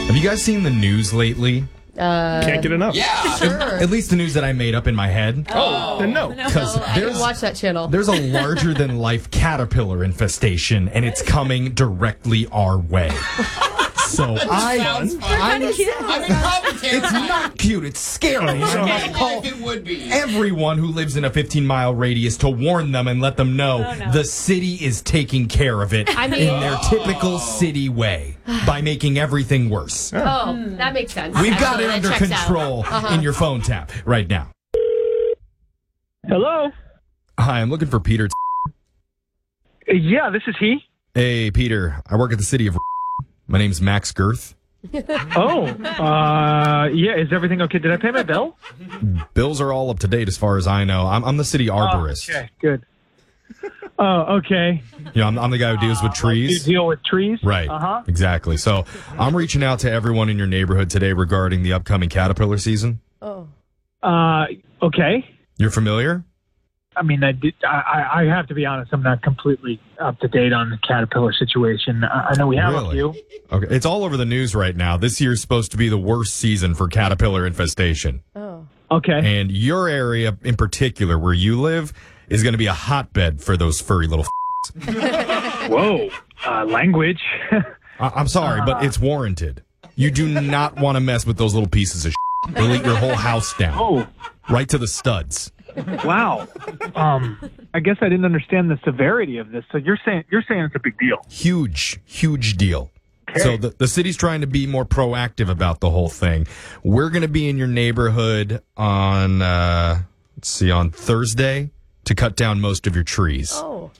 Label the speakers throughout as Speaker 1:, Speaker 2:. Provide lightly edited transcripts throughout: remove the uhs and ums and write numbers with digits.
Speaker 1: Have you guys seen the news lately?
Speaker 2: Can't get enough.
Speaker 3: Yeah.
Speaker 4: Sure.
Speaker 1: At least the news that I made up in my head.
Speaker 2: Then no.
Speaker 1: Because
Speaker 4: I didn't watch that channel.
Speaker 1: there's a larger-than-life caterpillar infestation, and it's coming directly our way. So
Speaker 3: Sounds fun. I mean, probably
Speaker 1: it's not cute. It's scary. I
Speaker 3: I
Speaker 1: call
Speaker 3: it would be.
Speaker 1: everyone who lives in a 15-mile radius to warn them and let them know the city is taking care of it in their typical city way by making everything worse.
Speaker 4: Oh, that makes sense.
Speaker 1: We've got
Speaker 4: Actually,
Speaker 1: it
Speaker 4: that
Speaker 1: under
Speaker 4: checks out.
Speaker 1: control in your phone tap right now.
Speaker 5: Hello?
Speaker 1: Hi, I'm looking for Peter.
Speaker 5: Yeah, this is he.
Speaker 1: Hey, Peter. I work at the city of. My name's Max Girth.
Speaker 5: Oh, yeah, is everything okay? Did I pay my bill?
Speaker 1: Bills are all up to date as far as I know. I'm the city arborist.
Speaker 5: Okay, good. Oh, okay.
Speaker 1: You know, I'm the guy who deals with
Speaker 5: You
Speaker 1: trees.
Speaker 5: deal with trees?
Speaker 1: Right.
Speaker 5: Uh-huh.
Speaker 1: Exactly. So I'm reaching out to everyone in your neighborhood today regarding the upcoming caterpillar season.
Speaker 4: Oh.
Speaker 5: Okay.
Speaker 1: You're familiar?
Speaker 5: I mean, I have to be honest, I'm not completely up to date on the caterpillar situation. I know we have a few.
Speaker 1: Okay. It's all over the news right now. This year's supposed to be the worst season for caterpillar infestation.
Speaker 4: Oh.
Speaker 5: Okay.
Speaker 1: And your area in particular, where you live, is going to be a hotbed for those furry little
Speaker 5: Whoa. Language.
Speaker 1: I'm sorry, but it's warranted. You do not want to mess with those little pieces of They'll eat your whole house down.
Speaker 5: Oh,
Speaker 1: Right to the studs.
Speaker 5: wow. I guess I didn't understand the severity of this. So you're saying it's a big deal.
Speaker 1: Huge deal. So the city's trying to be more proactive about the whole thing. We're going to be in your neighborhood on, on Thursday to cut down most of your trees.
Speaker 4: Oh.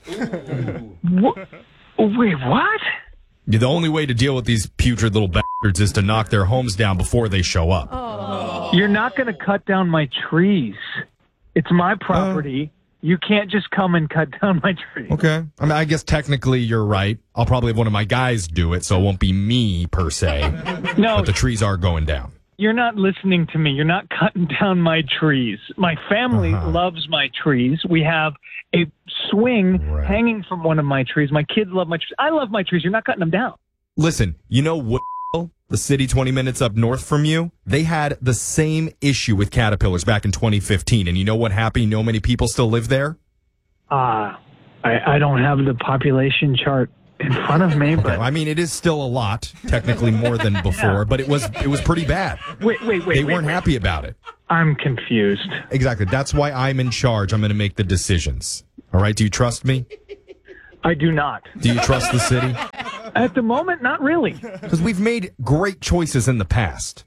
Speaker 5: Wait, what?
Speaker 1: The only way to deal with these putrid little bastards is to knock their homes down before they show up.
Speaker 5: You're not going to cut down my trees. It's my property. You can't just come and cut down my trees.
Speaker 1: Okay. I mean, I guess technically you're right. I'll probably have one of my guys do it, so it won't be me per se.
Speaker 5: No,
Speaker 1: But the trees are going down.
Speaker 5: you're not listening to me. You're not cutting down my trees. My family loves my trees. We have a swing hanging from one of my trees. My kids love my trees. I love my trees. You're not cutting them down.
Speaker 1: Listen, you know what? The city 20 minutes up north from you, they had the same issue with caterpillars back in 2015. And you know what happened? You know how many people still live there?
Speaker 5: I don't have the population chart in front of me, but
Speaker 1: I mean, it is still a lot, technically more than before, but it was pretty bad.
Speaker 5: wait.
Speaker 1: They weren't happy about it.
Speaker 5: I'm confused.
Speaker 1: Exactly. That's why I'm in charge. I'm going to make the decisions. All right? Do you trust me?
Speaker 5: I do not.
Speaker 1: Do you trust the city?
Speaker 5: At the moment, not really.
Speaker 1: Because we've made great choices in the past.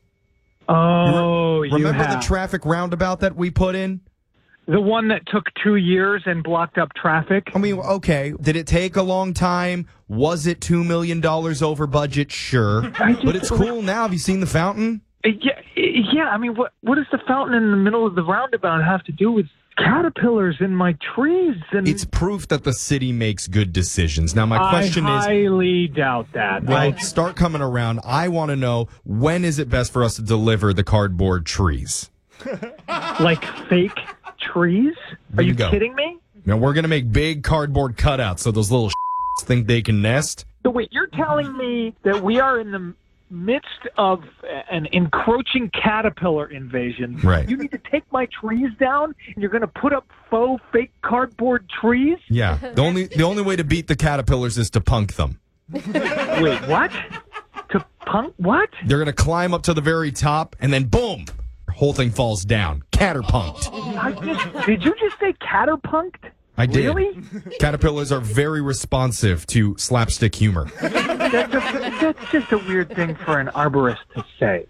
Speaker 5: Oh, you
Speaker 1: Remember
Speaker 5: have.
Speaker 1: the traffic roundabout that we put in?
Speaker 5: The one that took 2 years and blocked up traffic?
Speaker 1: I mean, okay. Did it take a long time? Was it $2 million over budget? Sure. But it's cool now. Have you seen the fountain?
Speaker 5: Yeah. I mean, what does the fountain in the middle of the roundabout have to do with caterpillars in my trees? And
Speaker 1: It's proof that the city makes good decisions. Now, my question
Speaker 5: I
Speaker 1: is,
Speaker 5: highly doubt that.
Speaker 1: well, start coming around. I want to know, when is it best for us to deliver the cardboard trees?
Speaker 5: Like fake trees? Are
Speaker 1: There you
Speaker 5: you
Speaker 1: go.
Speaker 5: kidding me?
Speaker 1: Now, we're going to make big cardboard cutouts so those little think they can nest.
Speaker 5: So wait, you're telling me that we are in the midst of an encroaching caterpillar invasion.
Speaker 1: Right.
Speaker 5: You need to take my trees down, and you're going to put up faux, fake cardboard trees?
Speaker 1: Yeah. The only way to beat the caterpillars is to punk them.
Speaker 5: Wait, what? To punk? What?
Speaker 1: They're going to climb up to the very top, and then boom, whole thing falls down. Caterpunked.
Speaker 5: Did you just say caterpunked?
Speaker 1: I did.
Speaker 5: Really?
Speaker 1: Caterpillars are very responsive to slapstick humor.
Speaker 5: That's just a weird thing for an arborist to say.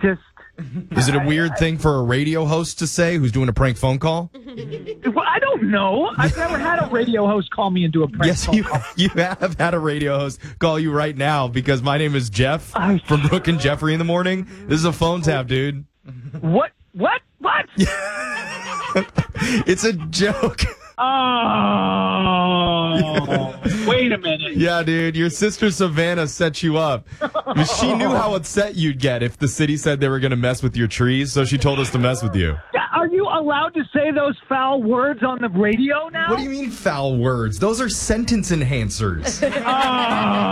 Speaker 1: Is it a weird thing for a radio host to say who's doing a prank phone call?
Speaker 5: Well, I don't know. I've never had a radio host call me and do a prank
Speaker 1: Yes,
Speaker 5: phone call.
Speaker 1: you have had a radio host call you right now because my name is Jeff from Brooke and Jeffrey in the morning. This is a phone tap, dude.
Speaker 5: What?
Speaker 1: It's a joke.
Speaker 5: Oh, wait a minute.
Speaker 1: Yeah, dude, your sister Savannah set you up. She knew how upset you'd get if the city said they were going to mess with your trees, so she told us to mess with you.
Speaker 5: Are you allowed to say those foul words on the radio now?
Speaker 1: What do you mean foul words? Those are sentence enhancers.
Speaker 5: Oh.